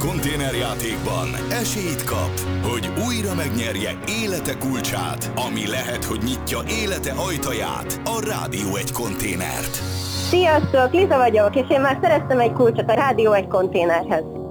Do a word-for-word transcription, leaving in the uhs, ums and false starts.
konténerjátékban esélyt kap, hogy újra megnyerje élete kulcsát, ami lehet, hogy nyitja élete ajtaját, a Rádió egy konténert. Sziasztok, Liza vagyok, és én már szereztem egy kulcsot a Rádió egy konténerhez.